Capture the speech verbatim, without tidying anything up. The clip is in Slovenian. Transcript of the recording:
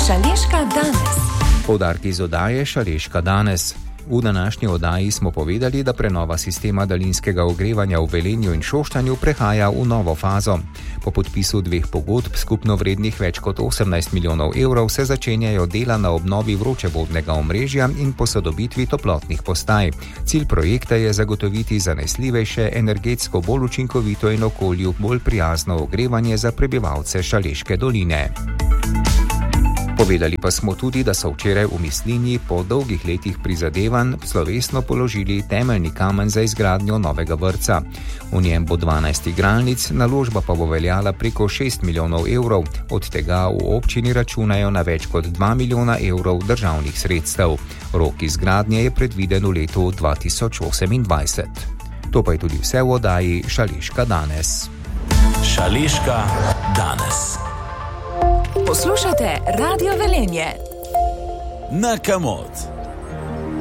Šaleška danes. Poudarki iz oddaje Šaleška danes. V današnji oddaji smo povedali, da prenova sistema daljinskega ogrevanja v Velenju in Šoštanju prehaja v novo fazo. Po podpisu dveh pogodb, skupno vrednih več kot osemnajst milijonov evrov, se začenjajo dela na obnovi vročevodnega omrežja in posodobitvi toplotnih postaj. Cilj projekta je zagotoviti zanesljivejše, energetsko bolj učinkovito in okolju bolj prijazno ogrevanje za prebivalce Šaleške doline. Povedali pa smo tudi, da so včeraj v Mislinji po dolgih letih prizadevanj slovesno položili temeljni kamen za izgradnjo novega vrtca. V njem bo dvanajst igralnic, naložba pa bo veljala preko šest milijonov evrov, od tega v občini računajo na več kot dva milijona evrov državnih sredstev. Rok izgradnje je predviden v letu dva tisoč osemindvajset. To pa je tudi vse v oddaji Šaleška danes. Šaleška danes. Poslušate Radio Velenje. Na Kamot.